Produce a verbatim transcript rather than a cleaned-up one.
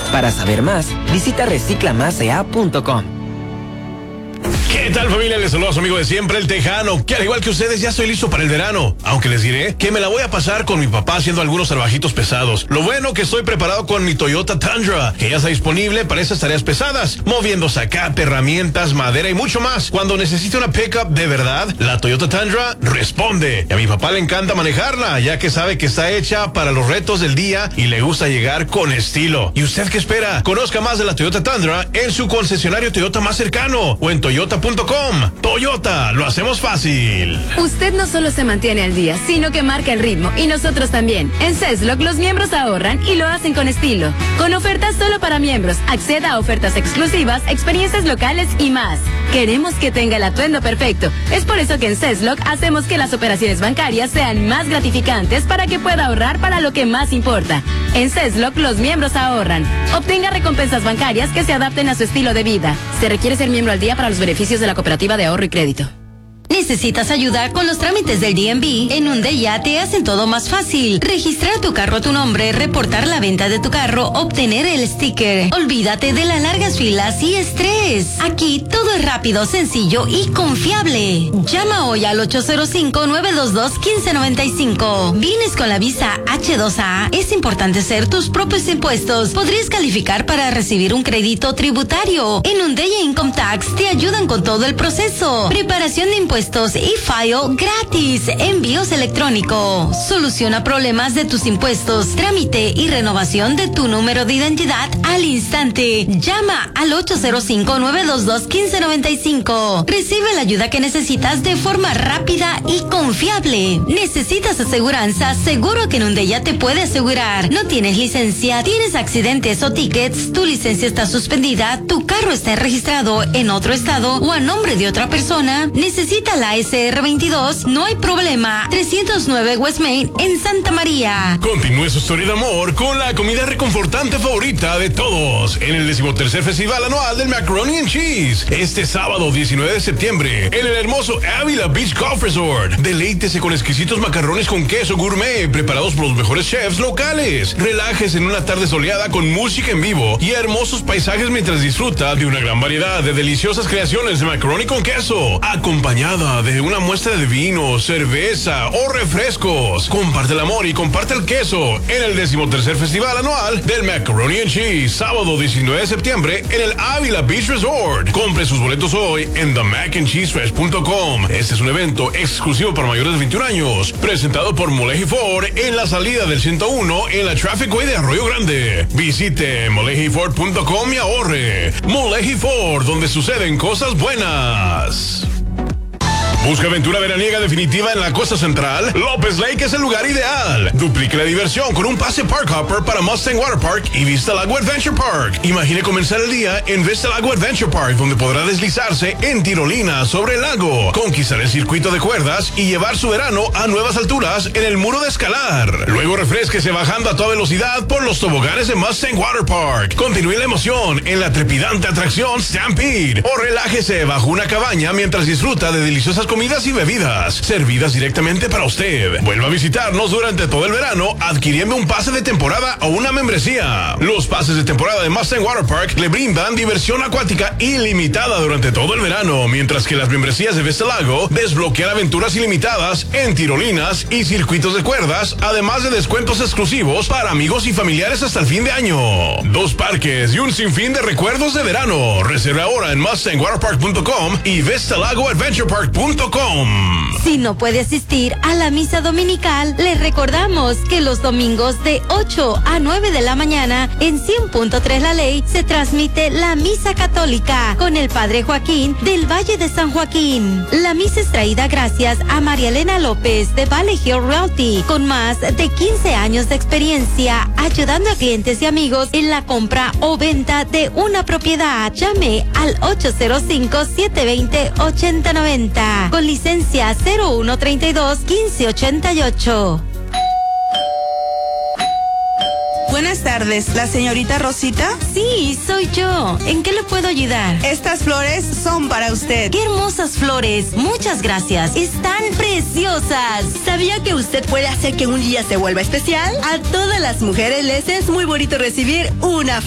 Para saber más, visita recicla más e a punto com. ¿Qué tal, familia? Les saludo a su amigo de siempre, el Tejano, que al igual que ustedes ya estoy listo para el verano, aunque les diré que me la voy a pasar con mi papá haciendo algunos trabajitos pesados. Lo bueno que estoy preparado con mi Toyota Tundra, que ya está disponible para esas tareas pesadas, moviendo zacate, herramientas, madera y mucho más. Cuando necesite una pickup de verdad, la Toyota Tundra responde. Y a mi papá le encanta manejarla, ya que sabe que está hecha para los retos del día y le gusta llegar con estilo. ¿Y usted qué espera? Conozca más de la Toyota Tundra en su concesionario Toyota más cercano o en toyota punto com. Toyota, lo hacemos fácil. Usted no solo se mantiene al día, sino que marca el ritmo, y nosotros también. En CESLOC los miembros ahorran y lo hacen con estilo. Con ofertas solo para miembros, acceda a ofertas exclusivas, experiencias locales y más. Queremos que tenga el atuendo perfecto. Es por eso que en CESLOC hacemos que las operaciones bancarias sean más gratificantes para que pueda ahorrar para lo que más importa. En CESLOC los miembros ahorran. Obtenga recompensas bancarias que se adapten a su estilo de vida. Se requiere ser miembro al día para los beneficios de la Cooperativa de Ahorro y Crédito. ¿Necesitas ayuda con los trámites del D M V? En Undeya te hacen todo más fácil. Registrar tu carro a tu nombre, reportar la venta de tu carro, obtener el sticker. Olvídate de las largas filas y estrés. Aquí todo es rápido, sencillo y confiable. Llama hoy al ocho cero cinco, nueve dos dos, uno cinco nueve cinco. ¿Vienes con la visa H dos A? Es importante hacer tus propios impuestos. Podrías calificar para recibir un crédito tributario. En Undeya Income Tax te ayudan con todo el proceso. Preparación de impuestos y file gratis, envíos electrónicos, soluciona problemas de tus impuestos, trámite y renovación de tu número de identidad al instante. Llama al ocho cero cinco, nueve dos dos, uno cinco nueve cinco. Recibe la ayuda que necesitas de forma rápida y confiable. ¿Necesitas aseguranza? Seguro que en Undeya te puede asegurar. ¿No tienes licencia? ¿Tienes accidentes o tickets? ¿Tu licencia está suspendida? ¿Tu carro está registrado en otro estado o a nombre de otra persona? ¿Necesitas la S R veintidós? No hay problema. trescientos nueve West Main en Santa María. Continúe su historia de amor con la comida reconfortante favorita de todos en el decimotercer Festival Anual del Macaroni and Cheese. Este sábado diecinueve de septiembre en el hermoso Avila Beach Golf Resort. Deleítese con exquisitos macarrones con queso gourmet preparados por los mejores chefs locales. Relájese en una tarde soleada con música en vivo y hermosos paisajes mientras disfruta de una gran variedad de deliciosas creaciones de macaroni con queso, acompañada de una muestra de vino, cerveza o refrescos. Comparte el amor y comparte el queso en el decimotercer Festival Anual del Macaroni and Cheese, sábado diecinueve de septiembre en el Avila Beach Resort. Compre sus boletos hoy en the mac and cheese fest punto com. Este es un evento exclusivo para mayores de veintiún años, presentado por Moleji Ford en la salida del ciento uno en la Traffic Way de Arroyo Grande. Visite moleji ford punto com y ahorre. Moleji Ford, donde suceden cosas buenas. Busca aventura veraniega definitiva en la costa central. López Lake es el lugar ideal. Duplique la diversión con un pase Park Hopper para Mustang Water Park y Vista Lago Adventure Park. Imagine comenzar el día en Vista Lago Adventure Park, donde podrá deslizarse en tirolina sobre el lago, conquistar el circuito de cuerdas y llevar su verano a nuevas alturas en el muro de escalar. Luego refresquese bajando a toda velocidad por los toboganes de Mustang Water Park. Continúe la emoción en la trepidante atracción Stampede o relájese bajo una cabaña mientras disfruta de deliciosas comidas y bebidas servidas directamente para usted. Vuelva a visitarnos durante todo el verano adquiriendo un pase de temporada o una membresía. Los pases de temporada de Mustang Water Park le brindan diversión acuática ilimitada durante todo el verano, mientras que las membresías de Vista Lago desbloquean aventuras ilimitadas en tirolinas y circuitos de cuerdas, además de descuentos exclusivos para amigos y familiares hasta el fin de año. Dos parques y un sinfín de recuerdos de verano. Reserva ahora en mustang water park punto com y vista lago adventure park punto com. Si no puede asistir a la misa dominical, les recordamos que los domingos de ocho a nueve de la mañana en cien punto tres La Ley se transmite la misa católica con el Padre Joaquín del Valle de San Joaquín. La misa es traída gracias a María Elena López de Valley Hill Realty, con más de quince años de experiencia ayudando a clientes y amigos en la compra o venta de una propiedad. Llame al ocho cero cinco, siete dos cero, ocho cero nueve cero con licencia cero uno treinta y dos, quince ochenta y ocho. Buenas tardes, ¿la señorita Rosita? Sí, soy yo. ¿En qué le puedo ayudar? Estas flores son para usted. ¡Qué hermosas flores! Muchas gracias. Están preciosas. ¿Sabía que usted puede hacer que un día se vuelva especial? A todas las mujeres les es muy bonito recibir una